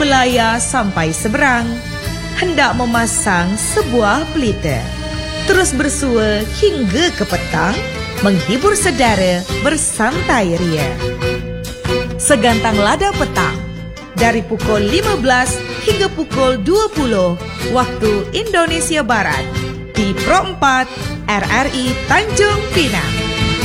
Melaya sampai seberang, hendak memasang sebuah pelita. Terus bersua hingga ke petang, menghibur saudara bersantai ria. Segantang lada petang, dari pukul 15 hingga pukul 20 waktu Indonesia Barat, di Pro 4 RRI Tanjung Pinang.